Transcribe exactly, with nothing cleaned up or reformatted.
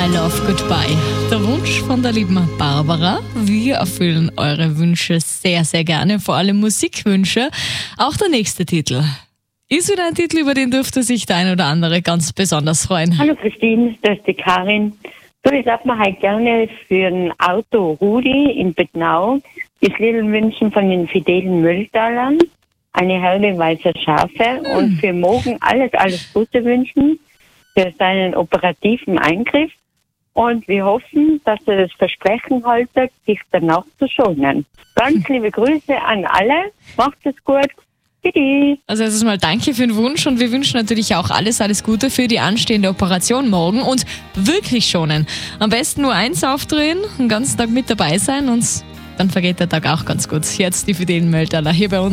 My Love Goodbye. Der Wunsch von der lieben Barbara. Wir erfüllen eure Wünsche sehr, sehr gerne, vor allem Musikwünsche. Auch der nächste Titel ist wieder ein Titel, über den dürfte sich der ein oder andere ganz besonders freuen. Hallo Christine, das ist die Karin. So, ich darf mir halt gerne für ein Auto Rudi in Bettnau das Lied wünschen von den fidelen Mülltalern, eine Herde weißer Schafe hm. und für morgen alles, alles Gute wünschen für seinen operativen Eingriff. Und wir hoffen, dass er das Versprechen haltet, sich danach zu schonen. Ganz liebe Grüße an alle. Macht es gut. Bitte. Also erstens mal danke für den Wunsch und wir wünschen natürlich auch alles, alles Gute für die anstehende Operation morgen und wirklich schonen. Am besten nur eins aufdrehen, den ganzen Tag mit dabei sein und dann vergeht der Tag auch ganz gut. Jetzt die fidelen Mülltaler hier bei uns.